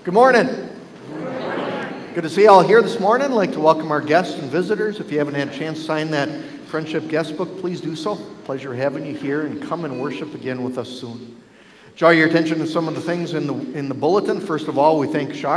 Good morning. Good to see you all here this morning. I'd like to welcome our guests and visitors. If you haven't had a chance to sign that Friendship Guest Book, please do so. Pleasure having you here, and come and worship again with us soon. Draw your attention to some of the things in the bulletin. First of all, we thank Shar